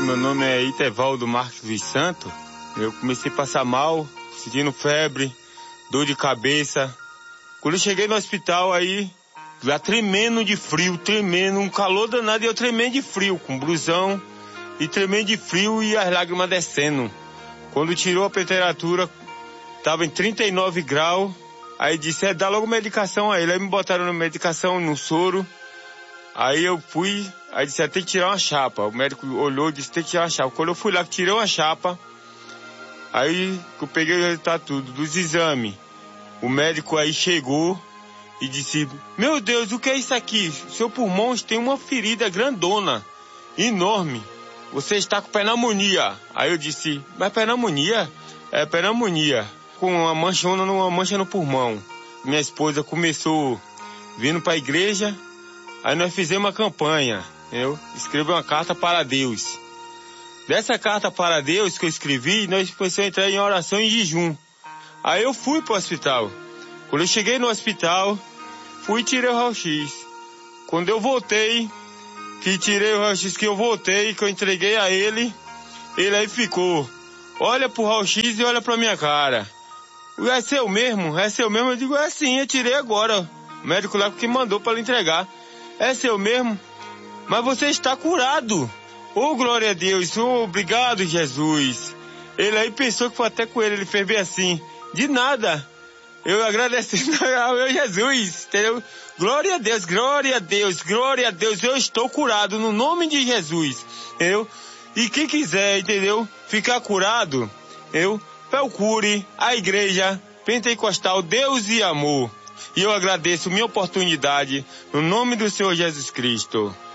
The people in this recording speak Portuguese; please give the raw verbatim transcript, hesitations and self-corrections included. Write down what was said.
meu nome é Itevaldo Marques dos Santos. Eu comecei a passar mal, sentindo febre, dor de cabeça. Quando eu cheguei no hospital aí, lá tremendo de frio, tremendo, um calor danado e eu tremendo de frio, com blusão e tremendo de frio e as lágrimas descendo. Quando tirou a temperatura, tava em trinta e nove graus, aí disse, é, dá logo medicação a ele. Aí me botaram na medicação, no soro. Aí eu fui, aí disse, é, tem que tirar uma chapa. O médico olhou e disse, tem que tirar uma chapa. Quando eu fui lá, tirei uma chapa, aí eu peguei o resultado tudo, dos exames. O médico aí chegou e disse, meu Deus, o que é isso aqui? Seu pulmão tem uma ferida grandona, enorme. Você está com pneumonia. Aí eu disse, mas pneumonia? É pneumonia, com uma mancha, uma mancha no pulmão. Minha esposa começou vindo para a igreja, aí nós fizemos uma campanha, eu escrevi uma carta para Deus. Dessa carta para Deus que eu escrevi, nós começamos a entrar em oração e jejum. Aí eu fui para o hospital. Quando eu cheguei no hospital, fui e tirei o raio-x. Quando eu voltei, que tirei o raio-x, que eu voltei, que eu entreguei a ele, ele aí ficou, olha pro raio-x e olha pra minha cara. É seu mesmo? É seu mesmo? Eu digo, é sim, eu tirei agora. O médico lá que mandou para lhe entregar. É seu mesmo? Mas você está curado. Oh, glória a Deus. Oh, obrigado, Jesus. Ele aí pensou que foi até com ele. Ele fez bem assim. De nada. Eu agradeci ao meu Jesus, entendeu? Glória a Deus, glória a Deus, glória a Deus. Eu estou curado no nome de Jesus, entendeu? E quem quiser, entendeu? Ficar curado, eu procure a igreja pentecostal Deus e Amor. E eu agradeço minha oportunidade no nome do Senhor Jesus Cristo.